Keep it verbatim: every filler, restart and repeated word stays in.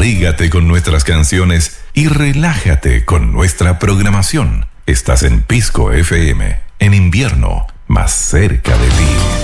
Abrígate con nuestras canciones y relájate con nuestra programación. Estás en Pisco F M, en invierno, más cerca de ti.